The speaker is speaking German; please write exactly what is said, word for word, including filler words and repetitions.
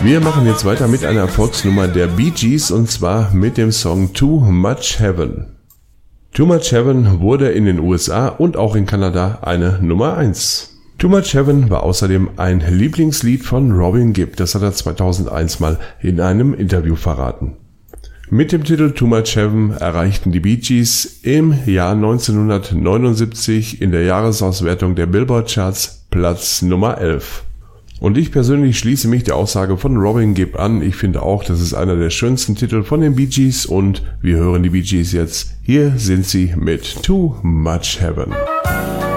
Wir machen jetzt weiter mit einer Erfolgsnummer der Bee Gees und zwar mit dem Song Too Much Heaven. Too Much Heaven wurde in den U S A und auch in Kanada eine Nummer eins. Too Much Heaven war außerdem ein Lieblingslied von Robin Gibb, das hat er zweitausendeins mal in einem Interview verraten. Mit dem Titel Too Much Heaven erreichten die Bee Gees im Jahr neunzehnhundertneunundsiebzig in der Jahresauswertung der Billboard Charts Platz Nummer elf. Und ich persönlich schließe mich der Aussage von Robin Gibb an. Ich finde auch, das ist einer der schönsten Titel von den Bee Gees und wir hören die Bee Gees jetzt. Hier sind sie mit Too Much Heaven.